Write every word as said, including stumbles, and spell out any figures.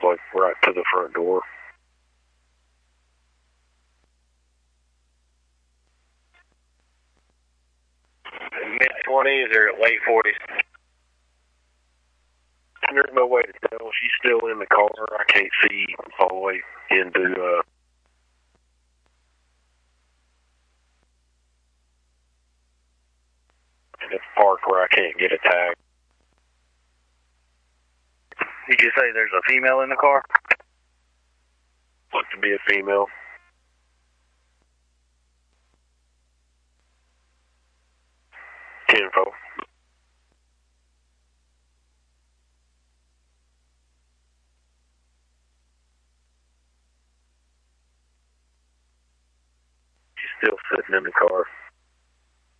like right to the front door. Mid twenties or late forties? There's no way to tell. She's still in the car. I can't see all the way into. Uh, and it's parked where I can't get a tag. Did you say there's a female in the car? Looks to be a female. Info. She's still sitting in the car.